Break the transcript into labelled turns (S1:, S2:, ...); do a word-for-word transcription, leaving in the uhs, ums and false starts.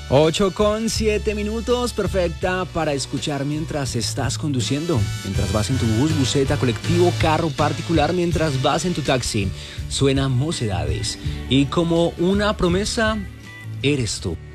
S1: ocho con siete minutos, perfecta para escuchar mientras estás conduciendo, mientras vas en tu bus, buseta, colectivo, carro particular, mientras vas en tu taxi. Suena Mocedades y como una promesa, eres tú.